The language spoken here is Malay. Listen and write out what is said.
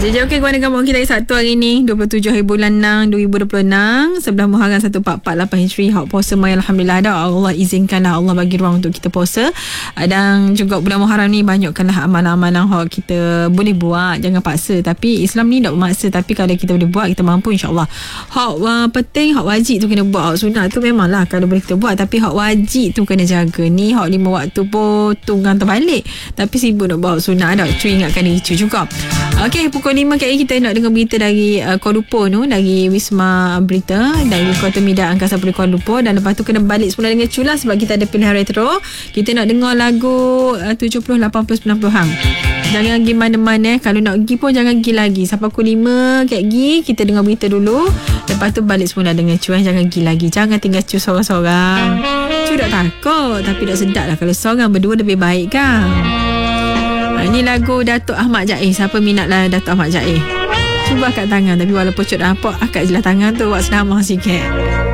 Jadi okey, kawan kamu kita satu hari ni 27 hari bulan 6 2026, sebelah Muharram 1448 Hijri. Hak puasa mai alhamdulillah dah. Allah izinkanlah, Allah bagi ruang untuk kita puasa. Dan juga bulan Muharram ni banyakkanlah amalan-amalan hak kita boleh buat, jangan paksa. Tapi Islam ni tak memaksa, tapi kalau kita boleh buat, kita mampu, insya-Allah. Hak penting, hak wajib tu kena buat. Hak sunat tu memanglah kalau boleh kita buat, tapi hak wajib tu kena jaga. Ni hak 5 waktu pun tunggang terbalik, tapi sibuk nak buat sunat dah. Cu ingatkan diri cu juga. Okey, pukul 5 KM kita nak dengar berita dari Kuala Lumpur tu, dari Wisma Berita, dari Kota Medan Angkasa Puri Kuala Lumpur. Dan lepas tu kena balik semula dengan Cula sebab kita ada pilihan retro. Kita nak dengar lagu 70, 80, 90-an. Jangan pergi mana-mana. Kalau nak pergi pun jangan pergi lagi. Sampai pukul 5 KM kita dengar berita dulu. Lepas tu balik semula dengan Cu. Jangan pergi lagi. Jangan tinggal Cu seorang-seorang. Cu tak takut, tapi tak sedap lah kalau seorang, berdua lebih baik kan. Ini lagu Datuk Ahmad Jair. Siapa minat lah Datuk Ahmad Jair, cuba angkat tangan. Tapi walaupun cuk nampak, angkat je lah tangan tu, buat senama sikit.